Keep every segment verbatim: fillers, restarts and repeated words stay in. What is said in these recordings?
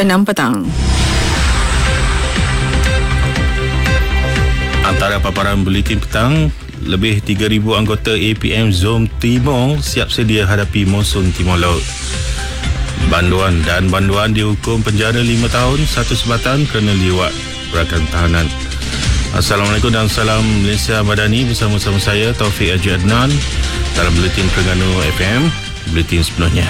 enam petang. Antara paparan buletin petang, lebih tiga ribu anggota A P M Zon Timur siap sedia hadapi monsun Timur Laut. Banduan dan Banduan dihukum penjara lima tahun satu sebatan kerana liwat rakan tahanan. Assalamualaikum dan salam Malaysia Madani, bersama-sama saya Taufik Haji Adnan dalam buletin Terengganu F M, buletin sepenuhnya.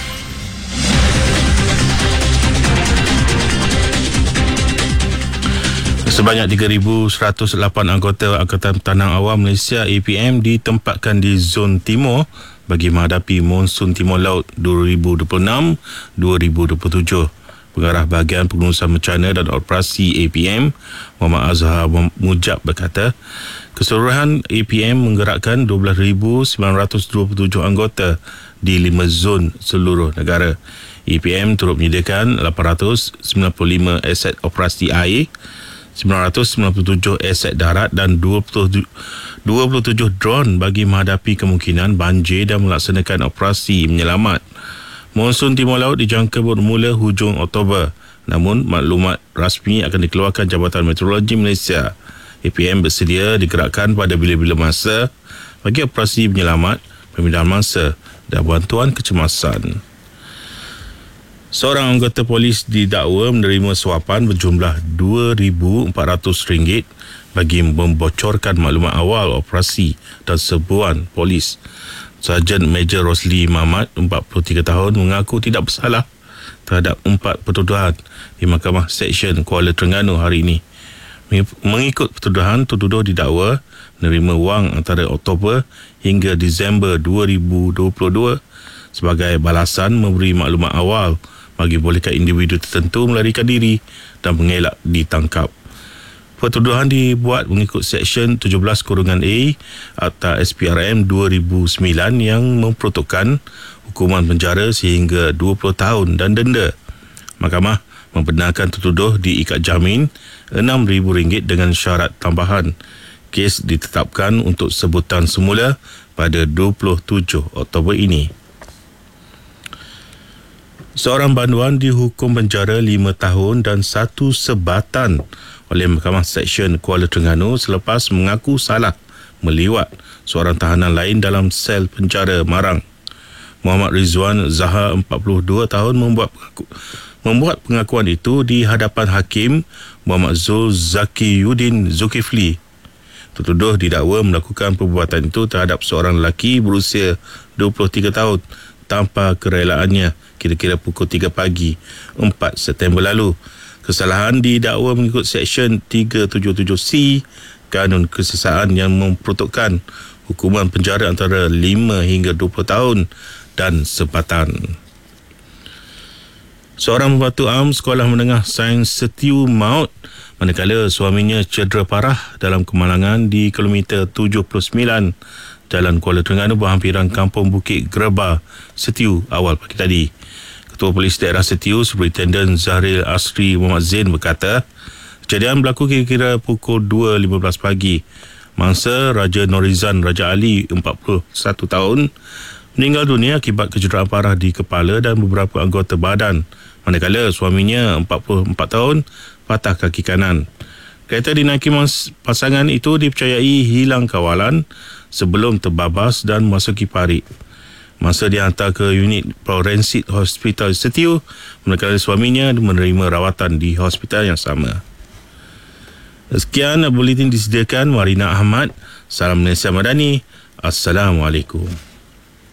Sebanyak tiga ribu seratus lapan anggota Angkatan Pertahanan Awam Malaysia A P M ditempatkan di Zon Timur bagi menghadapi monsun Timur Laut dua ribu dua puluh enam dua ribu dua puluh tujuh. Pengarah Bahagian Pengurusan Bencana dan Operasi A P M, Muhammad Azhar Mujab berkata, keseluruhan A P M menggerakkan dua belas ribu sembilan ratus dua puluh tujuh anggota di lima zon seluruh negara. A P M turut menyediakan lapan ratus sembilan puluh lima aset operasi air, sembilan ratus sembilan puluh tujuh aset darat dan dua puluh tujuh drone bagi menghadapi kemungkinan banjir dan melaksanakan operasi menyelamat. Monsun Timur Laut dijangka bermula hujung Oktober, namun maklumat rasmi akan dikeluarkan Jabatan Meteorologi Malaysia. A P M bersedia digerakkan pada bila-bila masa bagi operasi penyelamat, pemindahan mangsa dan bantuan kecemasan. Seorang anggota polis didakwa menerima suapan berjumlah dua ribu empat ratus ringgit bagi membocorkan maklumat awal operasi dan serbuan polis. Sarjan Major Rosli Mahmat, empat puluh tiga tahun, mengaku tidak bersalah terhadap empat pertuduhan di Mahkamah Seksyen Kuala Terengganu hari ini. Mengikut pertuduhan, tertuduh didakwa menerima wang antara Oktober hingga Disember dua ribu dua puluh dua sebagai balasan memberi maklumat awal bagi bolehkan individu tertentu melarikan diri dan mengelak ditangkap. Pertuduhan dibuat mengikut Seksyen tujuh belas A Akta S P R M dua ribu sembilan yang memperuntukkan hukuman penjara sehingga dua puluh tahun dan denda. Mahkamah membenarkan tertuduh diikat jamin enam ribu ringgit dengan syarat tambahan. Kes ditetapkan untuk sebutan semula pada dua puluh tujuh Oktober ini. Seorang banduan dihukum penjara lima tahun dan satu sebatan oleh Mahkamah Seksyen Kuala Terengganu selepas mengaku salah meliwat seorang tahanan lain dalam sel penjara Marang. Muhammad Rizwan Zahar, empat puluh dua tahun, membuat pengaku, membuat pengakuan itu di hadapan Hakim Muhammad Zul Zakiyuddin Zulkifli. Tertuduh didakwa melakukan perbuatan itu terhadap seorang lelaki berusia dua puluh tiga tahun tanpa kerelaannya kira-kira pukul tiga pagi empat September lalu. Kesalahan didakwa mengikut Seksyen tiga tujuh tujuh C Kanun Kesesaan yang memperuntukkan hukuman penjara antara lima hingga dua puluh tahun dan sebatan. Seorang pembantu am Sekolah Menengah Sains Setiu maut manakala suaminya cedera parah dalam kemalangan di kilometer tujuh puluh sembilan Jalan Kuala Terengganu berhampiran Kampung Bukit Gerba, Setiu awal pagi tadi. Ketua Polis Daerah Setiu, Superintendent Zahril Asri Muhammad Zain berkata, kejadian berlaku kira-kira pukul dua lima belas pagi. Mangsa Raja Norizan Raja Ali, empat puluh satu tahun, meninggal dunia akibat kecederaan parah di kepala dan beberapa anggota badan, manakala suaminya, empat puluh empat tahun, patah kaki kanan. Kereta dinaiki pasangan itu dipercayai hilang kawalan sebelum terbabas dan memasuki parit. Masa dihantar ke unit Forensik Hospital Setiu, manakala suaminya menerima rawatan di hospital yang sama. Sekian buletin disediakan Warina Ahmad. Salam Malaysia Madani. Assalamualaikum.